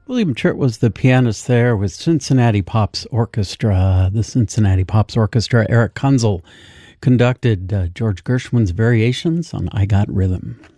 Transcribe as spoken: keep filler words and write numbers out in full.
William Chert was the pianist there with Cincinnati Pops Orchestra. The Cincinnati Pops Orchestra, Eric Kunzel conducted uh, George Gershwin's Variations on I Got Rhythm.